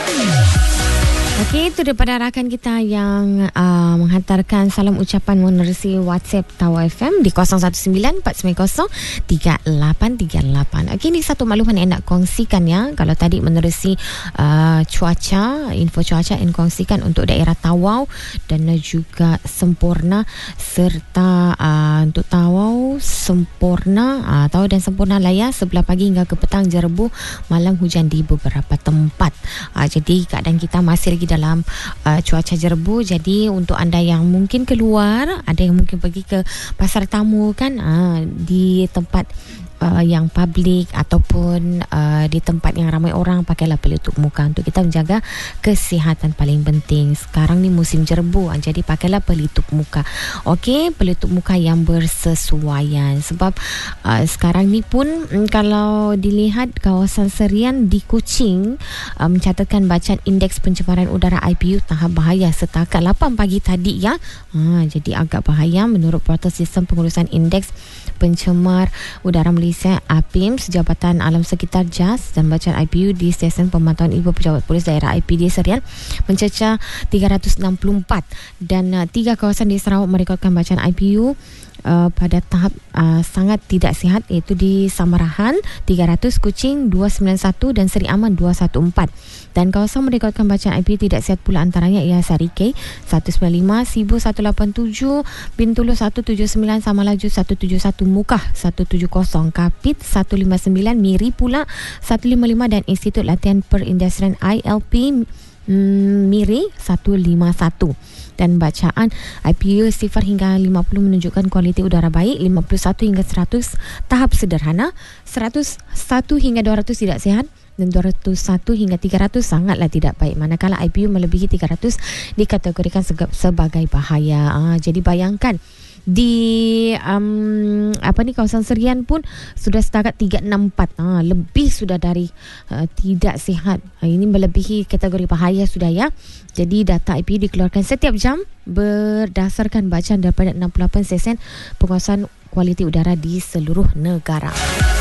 Okey, itu daripada rakan kita yang menghantarkan salam ucapan menerusi WhatsApp Tawau FM di 0194903838. Okey, ini satu makluman yang nak kongsikan ya. Kalau tadi menerusi cuaca, info cuaca yang kongsikan untuk daerah Tawau dan juga Semporna, serta untuk Tawau, Semporna, Tawau dan Semporna Laya sebelah pagi hingga ke petang Jerebu, malam hujan di beberapa tempat. Jadi keadaan kita masih lagi dalam cuaca Jerebu. Jadi untuk anda yang mungkin keluar, ada yang mungkin pergi ke pasar tamu kan, di tempat yang public ataupun di tempat yang ramai orang, pakailah pelitup muka untuk kita menjaga kesihatan paling penting. Sekarang ni musim Jerebu, jadi pakailah pelitup muka. Okey, pelitup muka yang bersesuaian sebab sekarang ni pun kalau dilihat kawasan Serian di Kuching mencatatkan bacaan indeks pencemaran udara IPU tahap bahaya setakat 8 pagi tadi ya. Jadi agak bahaya menurut portal sistem pengurusan indeks pencemar udara Malaysia APIMS, Jabatan Alam Sekitar JAS, dan bacaan IPU di stesen pemantauan Ibu Pejabat Polis Daerah IPD Serian mencecah 364 dan 3 kawasan di Sarawak merekodkan bacaan IPU pada tahap sangat tidak sihat, iaitu di Samarahan 300, Kuching 291 dan Seri Aman 214. Dan kawasan merekodkan bacaan IPU tidak sihat pula antaranya ialah Sarikei 195, Sibu 187, Bintulu 179, Samalaju 171, Mukah 170, Kapit 159, Miri pula 155 dan Institut Latihan Perindustrian ILP Miri 151. Dan bacaan IPU 0 hingga 50 menunjukkan kualiti udara baik, 51 hingga 100 tahap sederhana, 101 hingga 200 tidak sihat, dan 201 hingga 300 sangatlah tidak baik. Manakala IPU melebihi 300 dikategorikan sebagai bahaya. Jadi bayangkan di kawasan Serian pun sudah setakat 364, lebih sudah dari tidak sihat. Ini melebihi kategori bahaya sudah ya. Jadi data IPU dikeluarkan setiap jam berdasarkan bacaan daripada 68 stesen penguasaan kualiti udara di seluruh negara.